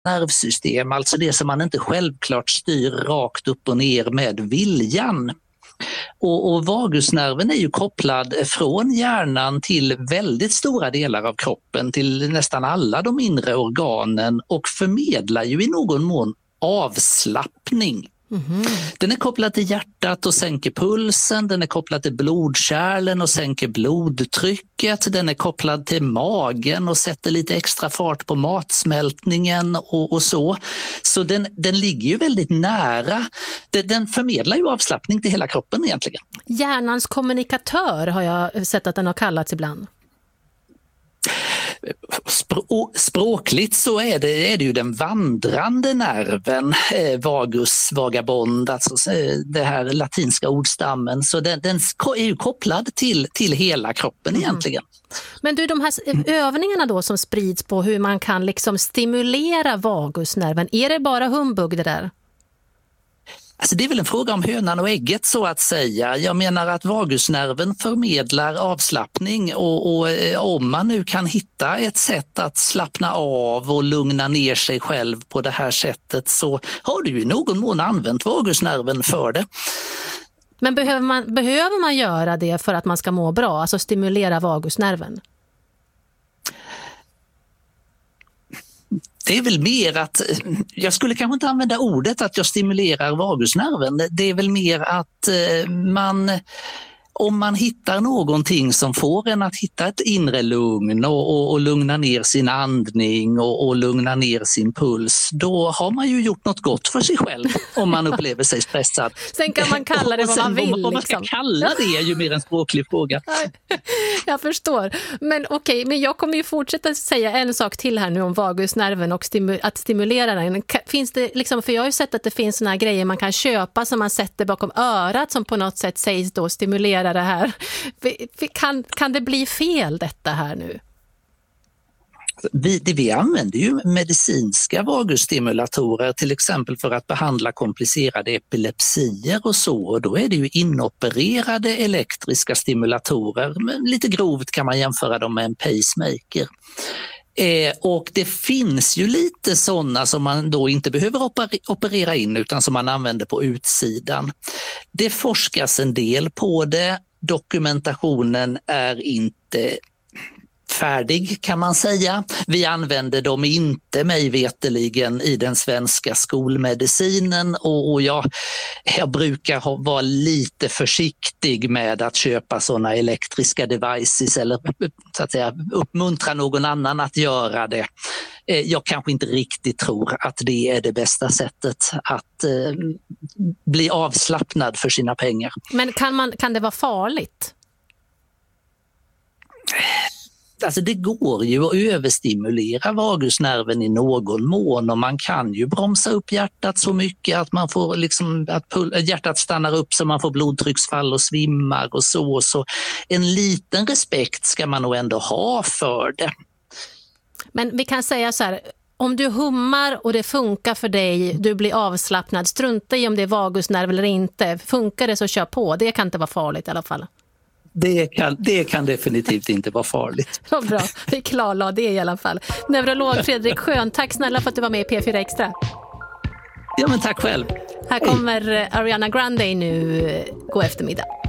nervsystem, alltså det som man inte självklart styr rakt upp och ner med viljan. Och vagusnerven är ju kopplad från hjärnan till väldigt stora delar av kroppen, till nästan alla de inre organen och förmedlar ju i någon mån avslappning. Den är kopplad till hjärtat och sänker pulsen, den är kopplad till blodkärlen och sänker blodtrycket, den är kopplad till magen och sätter lite extra fart på matsmältningen och så. Så den ligger ju väldigt nära, den förmedlar ju avslappning till hela kroppen egentligen. Hjärnans kommunikatör har jag sett att den har kallats ibland. Språkligt så är det ju den vandrande nerven, vagus vagabond, alltså det här latinska ordstammen, så den är ju kopplad till hela kroppen egentligen. Men du, de här övningarna då som sprids på hur man kan liksom stimulera vagusnerven, är det bara humbug det där? Alltså det är väl en fråga om hönan och ägget så att säga. Jag menar att vagusnerven förmedlar avslappning och om man nu kan hitta ett sätt att slappna av och lugna ner sig själv på det här sättet så har du ju i någon mån använt vagusnerven för det. Men behöver man göra det för att man ska må bra, alltså stimulera vagusnerven? Det är väl mer att, jag skulle kanske inte använda ordet att jag stimulerar vagusnerven, det är väl mer att om man hittar någonting som får en att hitta ett inre lugn och lugna ner sin andning och lugna ner sin puls, då har man ju gjort något gott för sig själv om man upplever sig stressad. Sen kan man kalla det vad man vill. Vad man ska kalla det är ju mer en språklig fråga. Jag förstår. Men okej, men jag kommer ju fortsätta säga en sak till här nu om vagusnerven och att stimulera den. Finns det liksom, för jag har ju sett att det finns såna här grejer man kan köpa som man sätter bakom örat som på något sätt sägs då stimulera det här. Kan det bli fel detta här nu? Vi använder ju medicinska vagusstimulatorer till exempel för att behandla komplicerade epilepsier och så. Och då är det ju inopererade elektriska stimulatorer. Men lite grovt kan man jämföra dem med en pacemaker. Och det finns ju lite sådana som man då inte behöver operera in utan som man använder på utsidan. Det forskas en del på det. Dokumentationen är inte färdig kan man säga. Vi använder dem inte mig veteligen i den svenska skolmedicinen och jag brukar vara lite försiktig med att köpa sådana elektriska devices eller så att säga uppmuntra någon annan att göra det. Jag kanske inte riktigt tror att det är det bästa sättet att bli avslappnad för sina pengar. Men kan det vara farligt? Alltså det går ju att överstimulera vagusnerven i någon mån och man kan ju bromsa upp hjärtat så mycket att man får att hjärtat stannar upp så man får blodtrycksfall och svimmar och så. Så en liten respekt ska man nog ändå ha för det. Men vi kan säga så här, om du hummar och det funkar för dig, du blir avslappnad, strunta i om det är vagusnerv eller inte. Funkar det så kör på, det kan inte vara farligt i alla fall. Det kan definitivt inte vara farligt. Vad bra, vi klarlade det i alla fall. Neurolog Fredrik Schön, tack snälla för att du var med i P4 Extra. Ja men tack själv. Här kommer Ariana Grande nu, god eftermiddag.